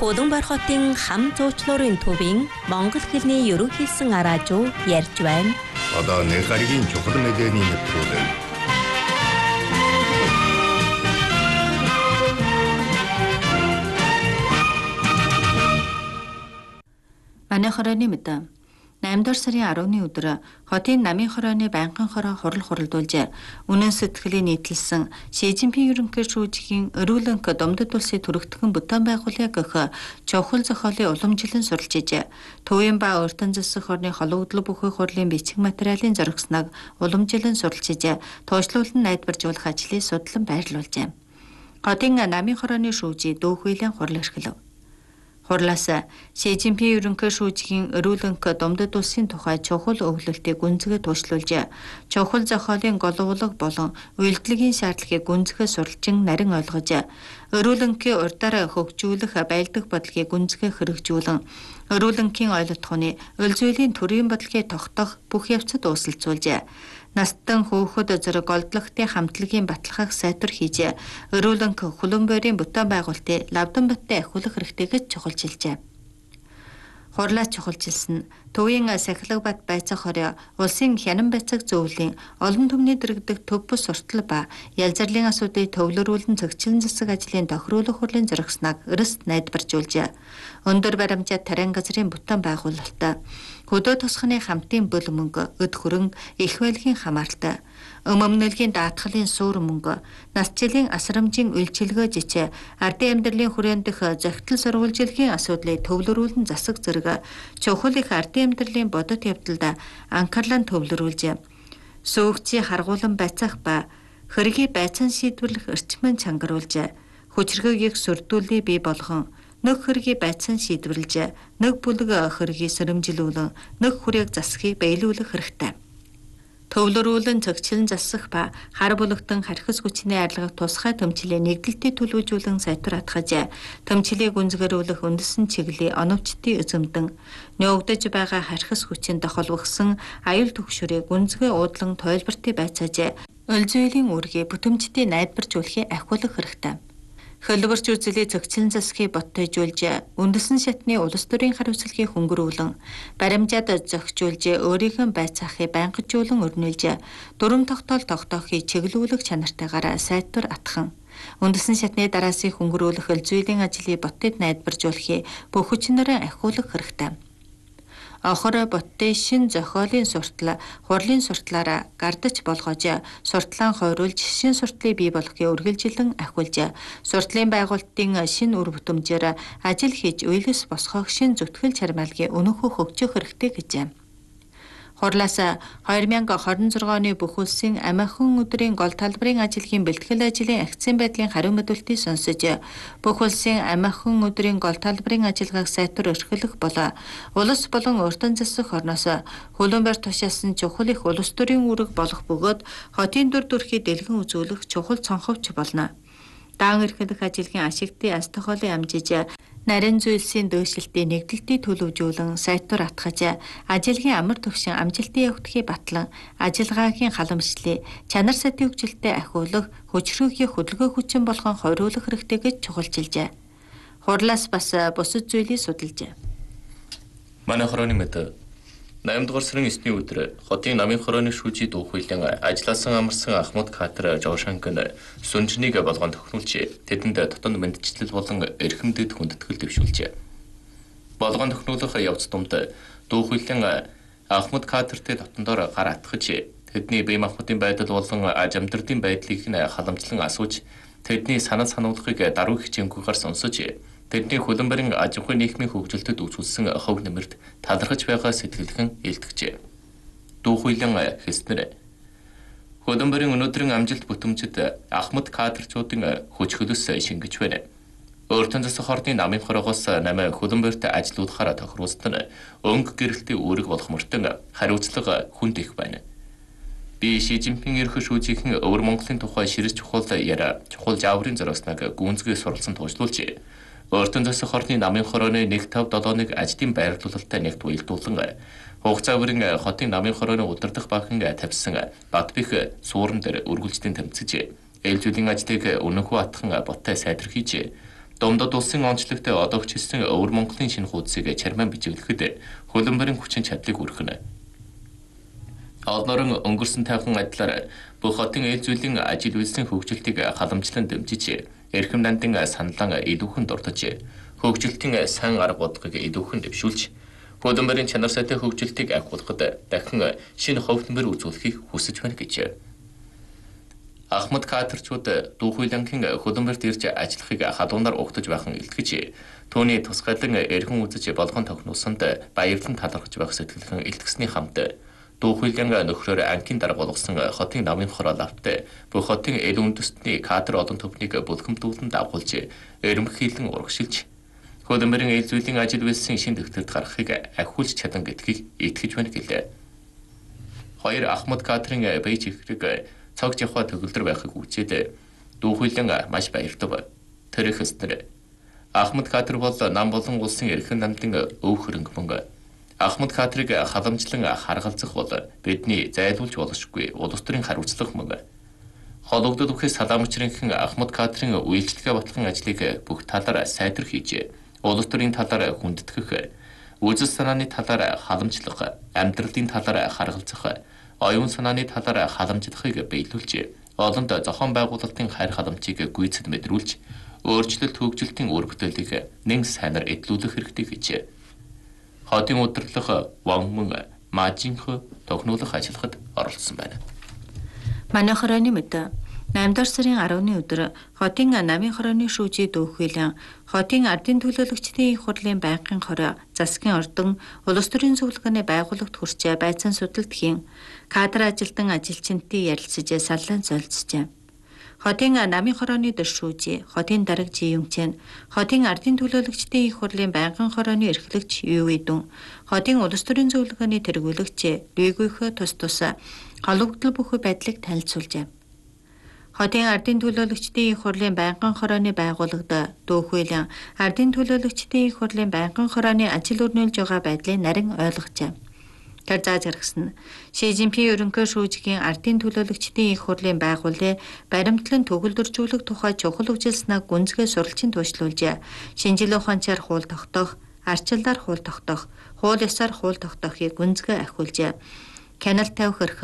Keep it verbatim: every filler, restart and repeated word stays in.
Хуланбар хотын хам зуучлуурын төвийн монгол хэлний ерөнхийлсөн араажуу ярьж байна. Одоо нэг гаригийн чухал мэдээний нэвтрүүлэг. Манай хорооны мэдээ. наймд дугаар сарын арваны өдөр хотын намын хорооны байнгын хороо хурал хуралдуулж үнэн сэтгэлийн нийтлсэн Ши Цзиньпин ерөнхий шүүжгийн өрөөлөнг Домдод улсын төрөгдгөн бүтээн байгууллага гэх чухал зохиолын уламжлан суралцж төвийн ба уртан засаг хорны хологдлог бүхий хурлын бичиг материалын зурагсныг уламжлан суралцж туушлуулан найдваржуулах ажлыг судлан байрлуулжээ. Хотын намын хорооны шүүжийн дүүх хуулийн хурал эрхлэв. Хурлаас Ши Цзиньпин ерөнхий шүүжгийн өрөөлөнг Домдод улсын тухай чухал өвлөлтийг гүнзгий туушруулж, чухал зохиолын голуулга болон үйлдэлгийн шаардлагыг гүнзгий суралжин нарийн ойлгож, өрөөлөнгийн урдаар хөгжүүлэх байлдах бодлогыг гүнзгий хэрэгжүүлэн, өрөөлөнгийн ойлгохны өл зүйлийн төрийн бодлогыг тогтоох бүх явцад ууслалцуулж, настан хөөхөд зэрэг голдлогтой хамтлагийн баталгааг сайтар хийж, өрөөлөнг Хуланбарын бүтээн байгуулалтыг лавдан баттай ахиулах хэрэгтэй гэж чухалчилжээ. Хурлаа чухалчилсан төвийн Сахилга бат байцаах хорё улсын хянан байцааг зөвлөлийн олон түмний дэргэдэг төв бус суртал ба ялзарлын асуудыг төвлөрүүлэн цогцлон засаг ажлын тохируулах хурлын зурагсныг өрөст найдваржуулж, өндөр баримжаа тарайн газрын бүтээн байгуулалт, хөдөө тосхны хамтын бүл мөнгө, өд хөрөн, их байлгийн хамааралтай, өмөмнөлгийн даатгалын суур мөнгө, насжилын асрамжийн үйлчилгээ жичээ, ардын амьдралын хүрээнд дэх зохицол сурвалжилгийн асуудлыг төвлөрүүлэн засаг зэрэг чухал их ардын амьдралын бодит явдалд анхаарлаа төвлөрүүлж, сүүгчийн харгуулан байцаах ба хөргийн байцаан шийдвэрлэх эрчмэн чангаруулж, хүчрхэг их сүрдүүлээ бий болгон, нэг хөргийн байцаан шийдвэрлэж, нэг бүлэг хөргийг сөрөмжилүүлэн, нэг хүрээг засахыг биелүүлэх хэрэгтэй. Төвлөрүүлэн цогцлон засах ба хар бүлэгтэн харьхас хүчний арилгах тусгай төмчлийн нэгдэлтийг төлөвлөжүүлэн сайтар атгаж, төмчлийг гүнзгэрүүлэх үндэсн чиглэлийн оновчтын эзэмдэн, нөөгдөж байгаа харьхас хүчинд тохолвогсон аюул түгшүрийг гүнзгий уудлан тойлбортыг байцааж, өл зүйлийн үүргийг бүтэмжтийн найдваржуулахыг ахиулах хэрэгтэй. Хөлбөрч үзлийг цогцлон засахыг боттойжуулж, үндэсн шатны улс төрийн хариуцлагыг хөнгөрүүлэн, баримжаад зохижуулж, өөрийнхөө байцаахыг байнгажуулан өрнүүлж, дүрм тогтоол тогтоохыг чиглүүлэх чанартайгаар сайтар атхан, үндэсн шатны дараасыг хөнгөрүүлэх өл зүйлийн ажлыг боттод найдваржуулахыг бүх хүчнээрээ ахиулах хэрэгтэй. Охор боттын шин зохиолын суртал хурлын суртлаараа гардаж болгож, суртлаан хойруулж шин суртлыг бий болгохыг үргэлжилэн ахиулж, суртлын байгуулалтын шин үр бүтэмжээр ажил хийж үйлс босгох шин зүтгэл чармайлгийн өнөхөө хөгжих хэрэгтэй гэжээ. Хурлаас хоёр мянга хорин зургийн оны бүх улсын амиахан өдрийн гол талбарын ажлын бэлтгэл ажлын акцийн байдлын хариу мэдүүлэлтийг сонсож, бүх улсын амиахан өдрийн гол талбарын ажиллагааг сайтар эрхлэх болоо улс болон уртан засаг хорноос Хуланбар тушаасан чухал их улс төрийн үүрэг болох бөгөөд хотын дүр төрхийг дэлгэн үзүүлэх чухал цонховч болно. Даан эрхлэх ажлын ашигтын ас тохиолын амжиж, нарийн зүйлсийн дөөшлөлтийн нэгдэлтийг төлөвжүүлэн сайтар атгаж, ажлын амар түвшин амжилтын явагдахыг батлан, ажиллагаагийн халамжлалыг чанар сэтийн хөгжилтэй ахиулах, хүчрхүүгийн хөдөлгөөн хүчин болгон хориулах хэрэгтэй гэж чухалчилжээ. Хурлаас бас бусад зүйлийг судалжээ. Манай хорооны мэдээ. наймд дугаар сарын эсний өдөр хотын намын хорооны шүүжийн дүүх хуулийн ажилласан амарсан Ахмад Катар Жошанкын сүнжнийг болгон тохируулж, тэдэнд дотоод мэндчлэл болон эрхэмдэд хүндэтгэл дэвшүүлжээ. Болгон тохируулах явц думд дүүх хуулийн Ахмад Катартэй дотоодоор гар атгаж, тэдний бие махбодын байдал болон аж амьдралын байдлыг нь халамжлан асууж, тэдний санаа сануулгыг даруй хичээнгүйгээр сонсож, тэдний Хуланбарын аж ахуйн нийгмийн хөгжилтэд үзүүлсэн хөв нэмэрт талархаж байгаа сэтгэлхэн илтгэжээ. Дүүх хуулийн хэлснээр Хуланбарын өнөөдрийн амжилт бүтэмжид Ахмад Кадрчуудын хүч хөлөс шингэж байна. Өөртөө засах хорны намын хорогоос намайг Хуланбарт ажилуулахаар тохируулсан нь өнгө гэрэлтийн үүрэг болох мөртөө хариуцлага хүнд их байна. Би Ши Цзиньпин ерөнхий шүүжийн өвөр Монголын тухай ширэж чухал яриа, чухал жаврын зурагсныг гүнзгий суралцсан туушлуулж, өөртөө засах хорны намын хорооны нэг тавь долооныг ажлын байрлуулалтаа нэгт уялдуулан, хугацаа бүрийн хотын намын хорооны удирдах бахан тавьсан Батбих сууран дээр үргэлжлэн тэмцэж, ээлжүүлэн ажлыг өнөхөө атхан боттой сайдэр хийж, Домдод улсын онцлогтой одоогч хэлсэн Өвөр Монголын шинэ хуудсыг чармаан бичиглэхэд хөлбөмбөрийн хүчин чадлыг үргэнэ. Олнорон өнгөрсөн тайван адилаар бүх хотын эл зүйлийн ажил үйлсийн хөгжилтийг халамжлан дэмжиж, эрхэм нандин саналан илүүхэн дурдж, хөгжилтийн сайн арга бодлогыг илүүхэн дэвшүүлж, хөлбөмбөрийн чанар сайтай хөгжилтийг ахиулахад дахин шинэ хөвлөмбөр үзүүлэхийг хүсэж байна гэж. Ахмад Катрчууд Дүүхүйлэнгийн хөлбөмбөрт ирж ажиллахыг хадуунаар угтаж байхан илтгэж, түүний тусгайлан эргэн үзэж болгон тогтносонд баярлан талархаж байх сэтгэлхэн илтгэсний хамт Дүүхүйлэн нөхрөөр анкийн дарга болгосон хотын намын хорол авт бүх хотын эл үндэстний кадр олон төвнийг бүлхэмдүүлэн давхулж, эрмхийлэн урагшилж, хөлбөмбөрийн эл зүйлийн ажил үйлсийн шин төвтөлд гарахыг ахиулж чадан гэдгийг итгэж байна гэлээ. Хоёр Ахмад Катрын бэж ихрэг цог жахва төгөлдөр байхыг үчээд Дүүхүйлэн маш баярлав. Тэр их өстөр Ахмад Катр бол нам болон улсын эрхэм нандин өв хөрөнгө мөнгө. Ахмад Катрыг халамжлан харгалзах бол бидний зайлуулж болшгүй улс төрийн хариуцлага мөнгө. Хологдод үхээс салаамчрынхан Ахмад Катрын үйлчлэгээ батлан ажлыг бүх талаар сайдар хийж, улс төрийн талаар хүндэтгэх, үзэл санааны талаар халамжлах, амьдралын талаар харгалзах, оюун санааны талаар халамжлахыг биелүүлж, олонд зохион байгуулалтын хайр халамжийг гүйцэд мэдрүүлж, өөрчлөлт хөгжилтийн үр бүтээлийг нэн сайнаар эдлүүлэх хэрэгтэй гэж. Хотын удирдлага Ванмун Мажинх тогтнуулах ажиллахад оролцсон байна. Манай хорооны мэд наймд дугаар сарын арваны өдөр хотын намын хорооны шүүжий Дүүхүйлэн хотын ардын төлөөлөгчдийн их хурлын байнгын хороо засгийн ордон улс төрийн зөвлөгөөний байгууллагт хүрч байцаан судалдгийн кадр ажилтан ажилчинтын ярилцаж саллан солилцжээ. Хотын намын хорооны дэвшүүжий, хотын дарга Жиюнчэн, хотын ардын төлөөлөгчдийн их хурлын байнгын хорооны эрхлэгч Ювидун, хотын улс төрийн зөвлөгөөний тэргүүлэгч Лүгүйхө тус тус холбогдол бүхий байдлыг танилцуулжээ. Хотын ардын төлөөлөгчдийн их хурлын байнгын хорооны байгууллагад Дүүхүйлэн ардын төлөөлөгчдийн их хурлын байнгын хорооны ажил өрнүүлж байгаа байдлыг нарийн ойлгожээ. Тэр зааж гаргасан Ши Жинпин ерөнхий шүүжгийн ардын төлөөлөгчдийн их хурлын байгууллыг баримтлан төгөлдржүүлэх тухай чухал үжилснэг гүнзгий суралцын туйшлуулж, шинжилгээ ухаанчаар хууль тогтоох, арчилдаар хууль тогтоох, хууль ёсоор хууль тогтоохыг гүнзгий ахиулжээ. Канал тавих эрх